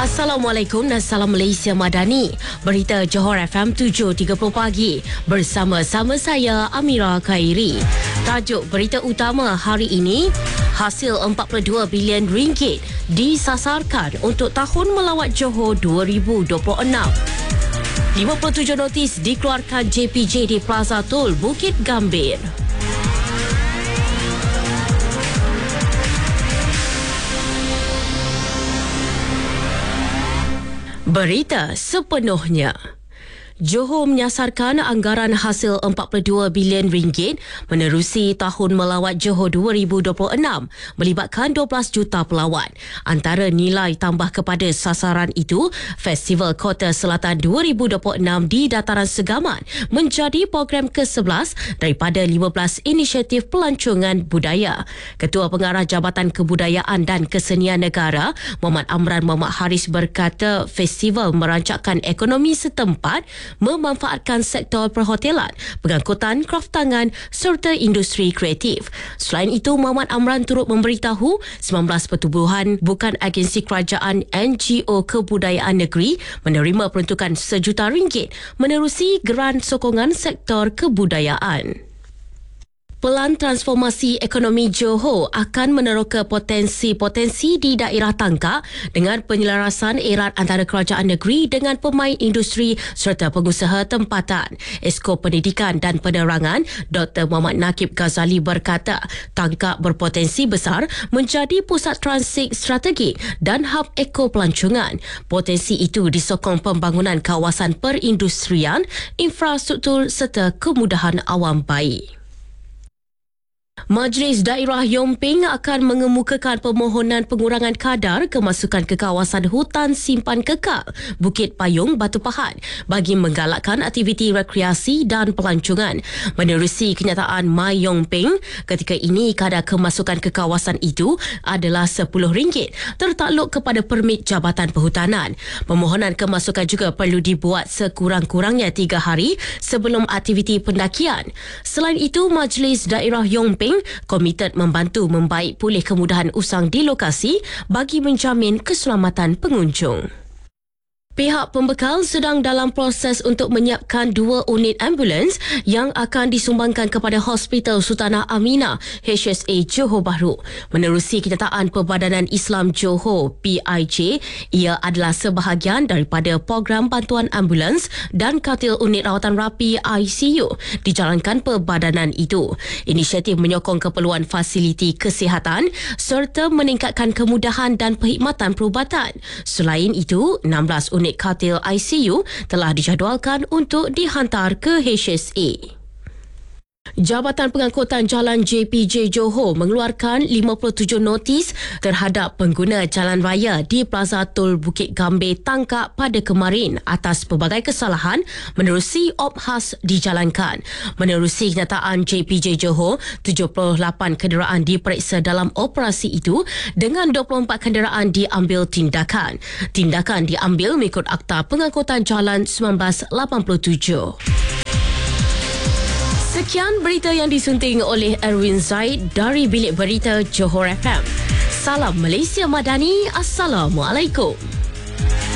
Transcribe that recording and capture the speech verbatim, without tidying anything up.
Assalamualaikum dan salam Malaysia Madani. Berita Johor F M tujuh tiga puluh pagi bersama-sama saya Amira Khairi. Tajuk berita utama hari ini, hasil empat puluh dua bilion ringgit disasarkan untuk tahun melawat Johor dua ribu dua puluh enam. lima puluh tujuh notis dikeluarkan J P J di Plaza Tol Bukit Gambir. Berita sepenuhnya. Johor menyasarkan anggaran hasil empat puluh dua bilion ringgit menerusi tahun melawat Johor dua ribu dua puluh enam melibatkan dua belas juta pelawat. Antara nilai tambah kepada sasaran itu, Festival Kota Selatan dua ribu dua puluh enam di Dataran Segamat menjadi program ke sebelas daripada lima belas inisiatif pelancongan budaya. Ketua Pengarah Jabatan Kebudayaan dan Kesenian Negara, Muhammad Amran Muhammad Haris berkata festival merancangkan ekonomi setempat, memanfaatkan sektor perhotelan, pengangkutan, kraftangan serta industri kreatif. Selain itu, Muhammad Amran turut memberitahu sembilan belas pertubuhan bukan agensi kerajaan N G O Kebudayaan Negeri menerima peruntukan sejuta ringgit menerusi geran sokongan sektor kebudayaan. Pelan transformasi ekonomi Johor akan meneroka potensi-potensi di daerah tangkap dengan penyelarasan erat antara kerajaan negeri dengan pemain industri serta pengusaha tempatan. Esko Pendidikan dan Penerangan Doktor Muhammad Nakib Ghazali berkata, tangkap berpotensi besar menjadi pusat transit strategik dan hub eko pelancongan. Potensi itu disokong pembangunan kawasan perindustrian, infrastruktur serta kemudahan awam baik. Majlis Daerah Yong Ping akan mengemukakan permohonan pengurangan kadar kemasukan ke kawasan hutan simpan kekal Bukit Payung Batu Pahat bagi menggalakkan aktiviti rekreasi dan pelancongan. Menerusi kenyataan Mai Yong Ping, ketika ini kadar kemasukan ke kawasan itu adalah sepuluh ringgit tertakluk kepada permit Jabatan Perhutanan. Permohonan kemasukan juga perlu dibuat sekurang-kurangnya tiga hari sebelum aktiviti pendakian. Selain itu, Majlis Daerah Yong Ping komited membantu membaik pulih kemudahan usang di lokasi bagi menjamin keselamatan pengunjung. Pihak pembekal sedang dalam proses untuk menyiapkan dua unit ambulans yang akan disumbangkan kepada Hospital Sultanah Aminah H S A Johor Bahru. Menerusi kenyataan Perbadanan Islam Johor P I J, ia adalah sebahagian daripada program bantuan ambulans dan katil unit rawatan rapi I C U dijalankan perbadanan itu. Inisiatif menyokong keperluan fasiliti kesihatan serta meningkatkan kemudahan dan perkhidmatan perubatan. Selain itu, enam belas unit unit katil I C U telah dijadualkan untuk dihantar ke H S A. Jabatan Pengangkutan Jalan J P J Johor mengeluarkan lima puluh tujuh notis terhadap pengguna jalan raya di Plaza Tol Bukit Gambir Tangkap pada kemarin atas pelbagai kesalahan menerusi op khas dijalankan. Menerusi kenyataan J P J Johor, tujuh puluh lapan kenderaan diperiksa dalam operasi itu dengan dua puluh empat kenderaan diambil tindakan. Tindakan diambil mengikut Akta Pengangkutan Jalan seribu sembilan ratus lapan puluh tujuh. Sekian berita yang disunting oleh Erwin Zaid dari Bilik Berita Johor F M. Salam Malaysia Madani. Assalamualaikum.